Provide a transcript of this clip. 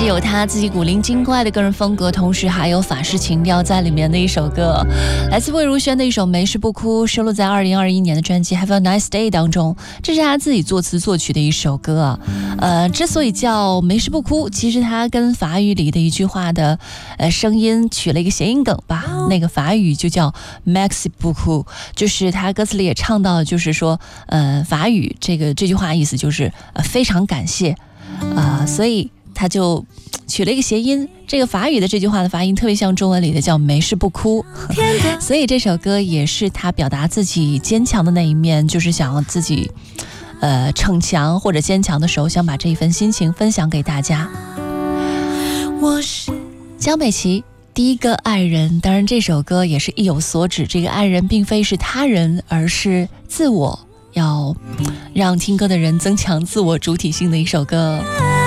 有他自己古灵精怪的个人风格，同时还有法式情调在里面的一首歌，来自魏如萱的一首《没事不哭》，收录在2021年的专辑《Have a Nice Day》当中。这是他自己作词作曲的一首歌之所以叫没事不哭，其实他跟法语里的一句话的声音取了一个谐音梗吧，那个法语就叫 Merci beaucoup， 就是他歌词里也唱到，就是说法语这句话意思就是非常感谢所以他就取了一个谐音，这个法语的这句话的发音特别像中文里的叫没事不哭所以这首歌也是他表达自己坚强的那一面，就是想要自己逞强或者坚强的时候，想把这一份心情分享给大家。我是江美琪第一个爱人，当然这首歌也是意有所指，这个爱人并非是他人，而是自我，要让听歌的人增强自我主体性的一首歌。